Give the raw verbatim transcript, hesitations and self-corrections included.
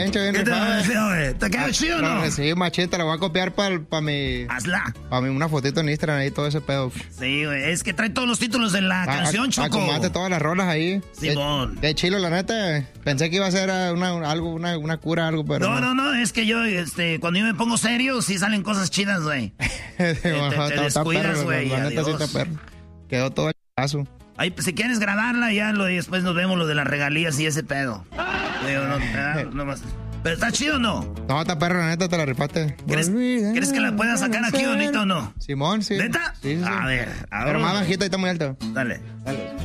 Chencho, bien ¿Qué te rifado. pareció, güey? ¿Te quedó chido o no? Sí, machete, la voy a copiar para pa mi... Hazla. Para mi una fotito en Instagram ahí, todo ese pedo. Sí, güey, es que trae todos los títulos de la Pa- canción, Choco. Acomodate todas las rolas ahí. Simón. De, de chilo, la neta. Pensé que iba a ser uh, una, algo, una, una cura, algo, pero No, no, no, es que yo, este, cuando yo me pongo serio, sí salen cosas chidas, güey. te, te- te descuidas, güey, La neta sí adiós. está perro. Quedó todo el paso. Ahí, pues, si quieres grabarla, ya lo, y después nos vemos lo de las regalías y ese pedo. Digo, no, ah, no más. ¿Pero está chido o no? No, está perro, la neta, te la rifaste. ¿Crees, ¿crees que la puedas sacar aquí, Donito, o no? Simón, sí. ¿Neta? Sí, sí, sí. A ver, a ver. Pero más bajita y está muy alto. Dale. Dale.